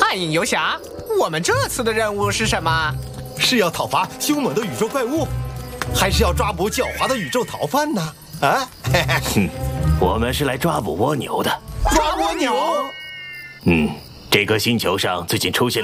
暗影游侠，我们这次的任务是什么？ 是要讨伐凶猛的宇宙怪物，还是要抓捕狡猾的宇宙逃犯呢？啊， 我们是来抓捕蜗牛的。 抓蜗牛？ 这颗星球上最近出现